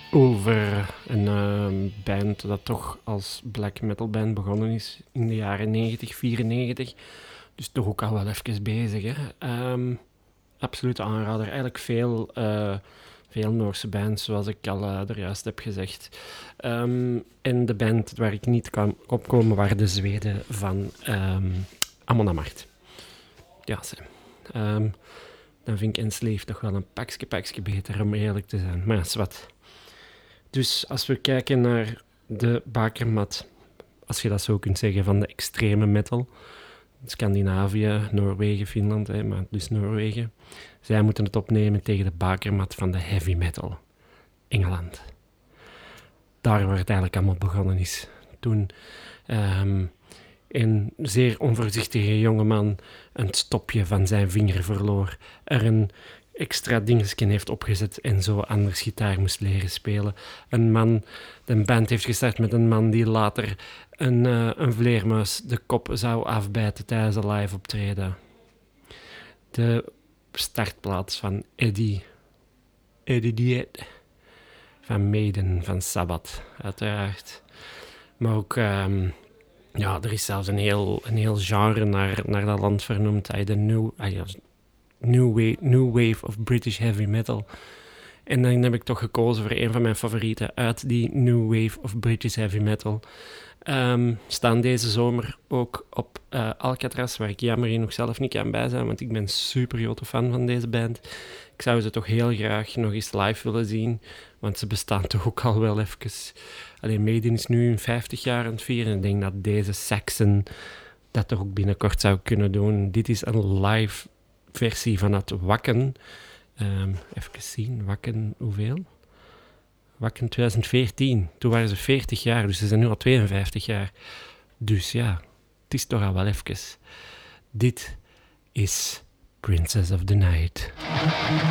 over een band dat toch als black metal band begonnen is in de jaren 90, 94. Dus toch ook al wel even bezig. Hè. Absoluute aanrader. Eigenlijk veel Noorse bands, zoals ik al er juist heb gezegd. En de band waar ik niet kan opkomen waren de Zweden van Amon Amarth. Ja, dan vind ik Enslaved toch wel een pakje beter, om eerlijk te zijn. Maar ja, is wat. Dus als we kijken naar de bakermat, als je dat zo kunt zeggen, van de extreme metal, Scandinavië, Noorwegen, Finland, maar dus Noorwegen, zij moeten het opnemen tegen de bakermat van de heavy metal, Engeland. Daar waar het eigenlijk allemaal begonnen is. Toen een zeer onvoorzichtige jongeman een stopje van zijn vinger verloor, er een extra dingetje heeft opgezet en zo anders gitaar moest leren spelen. De band heeft gestart met een man die later een vleermuis de kop zou afbijten tijdens een live optreden. De startplaats van Eddie Diet, van Maiden, van Sabbath, uiteraard. Maar ook, er is zelfs een heel genre naar dat land vernoemd. De New Wave of British Heavy Metal. En dan heb ik toch gekozen voor een van mijn favorieten uit die New Wave of British Heavy Metal. Staan deze zomer ook op Alcatraz, waar ik jammer genoeg zelf niet kan bij zijn, want ik ben super grote fan van deze band. Ik zou ze toch heel graag nog eens live willen zien, want ze bestaan toch ook al wel even. Alleen Maiden is nu 50 jaar aan het vieren en ik denk dat deze Saxon dat toch ook binnenkort zou kunnen doen. Dit is een live versie van het Wacken. Even zien, Wacken hoeveel? Wacken 2014. Toen waren ze 40 jaar, dus ze zijn nu al 52 jaar. Dus ja, het is toch al wel even. Dit is Princess of the Night.